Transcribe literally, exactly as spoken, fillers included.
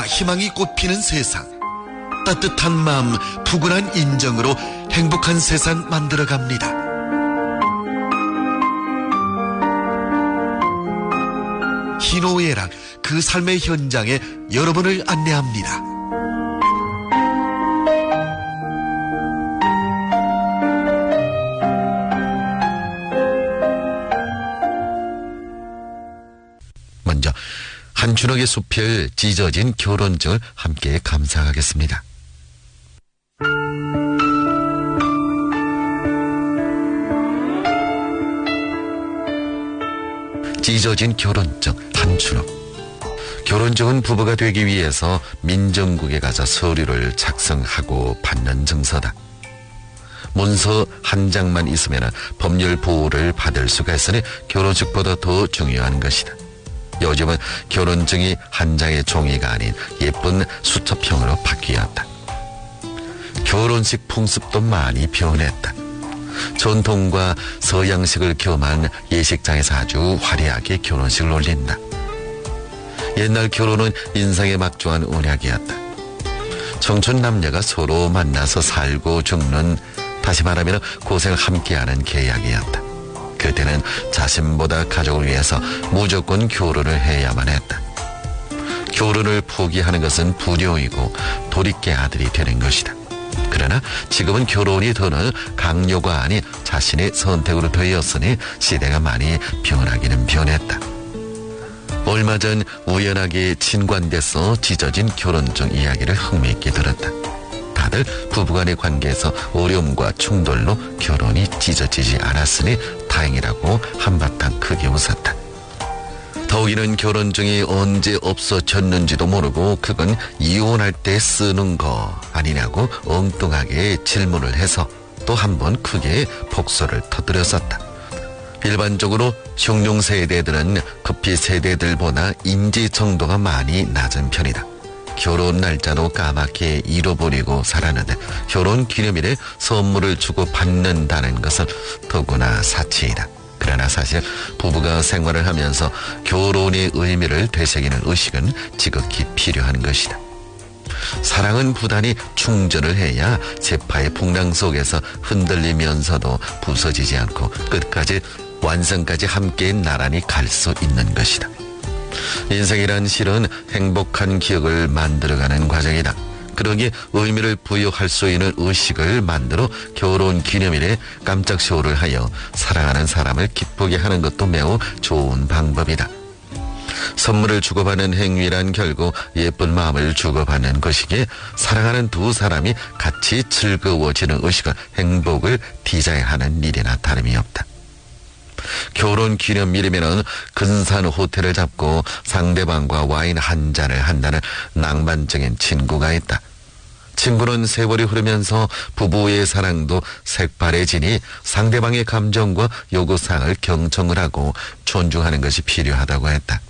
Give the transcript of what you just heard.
희망이 꽃피는 세상, 따뜻한 마음, 푸근한 인정으로 행복한 세상 만들어갑니다. 희노애락 그 삶의 현장에 여러분을 안내합니다. 먼저 한춘옥의 수필 찢어진 결혼증을 함께 감상하겠습니다. 찢어진 결혼증 한춘옥. 결혼증은 부부가 되기 위해서 민정국에 가서 서류를 작성하고 받는 증서다. 문서 한 장만 있으면 법률 보호를 받을 수가 있으니 결혼식보다 더 중요한 것이다. 요즘은 결혼증이 한 장의 종이가 아닌 예쁜 수첩형으로 바뀌었다. 결혼식 풍습도 많이 변했다. 전통과 서양식을 겸한 예식장에서 아주 화려하게 결혼식을 올린다. 옛날 결혼은 인생에 막중한 언약이었다. 청춘 남녀가 서로 만나서 살고 죽는, 다시 말하면 고생을 함께하는 계약이었다. 그때는 자신보다 가족을 위해서 무조건 결혼을 해야만 했다. 결혼을 포기하는 것은 불효이고 도리깨 아들이 되는 것이다. 그러나 지금은 결혼이 더는 강요가 아닌 자신의 선택으로 되었으니 시대가 많이 변하기는 변했다. 얼마 전 우연하게 친관돼서 찢어진 결혼증 이야기를 흥미있게 들었다. 다들 부부간의 관계에서 어려움과 충돌로 결혼이 찢어지지 않았으니 다행이라고 한바탕 크게 웃었다. 더욱이는 결혼증이 언제 없어졌는지도 모르고 그건 이혼할 때 쓰는 거 아니냐고 엉뚱하게 질문을 해서 또 한 번 크게 폭소를 터뜨렸었다. 일반적으로 흉룡 세대들은 급히 세대들보다 인지 정도가 많이 낮은 편이다. 결혼 날짜도 까맣게 잃어버리고 살았는데 결혼 기념일에 선물을 주고 받는다는 것은 더구나 사치이다. 그러나 사실 부부가 생활을 하면서 결혼의 의미를 되새기는 의식은 지극히 필요한 것이다. 사랑은 부단히 충전을 해야 세파의 풍랑 속에서 흔들리면서도 부서지지 않고 끝까지 완성까지 함께 나란히 갈 수 있는 것이다. 인생이란 실은 행복한 기억을 만들어가는 과정이다. 그러기에 의미를 부여할 수 있는 의식을 만들어 결혼 기념일에 깜짝 쇼를 하여 사랑하는 사람을 기쁘게 하는 것도 매우 좋은 방법이다. 선물을 주고받는 행위란 결국 예쁜 마음을 주고받는 것이기에 사랑하는 두 사람이 같이 즐거워지는 의식은 행복을 디자인하는 일이나 다름이 없다. 결혼 기념일이면은 근사한 호텔을 잡고 상대방과 와인 한 잔을 한다는 낭만적인 친구가 있다. 친구는 세월이 흐르면서 부부의 사랑도 색바래지니 상대방의 감정과 요구사항을 경청을 하고 존중하는 것이 필요하다고 했다.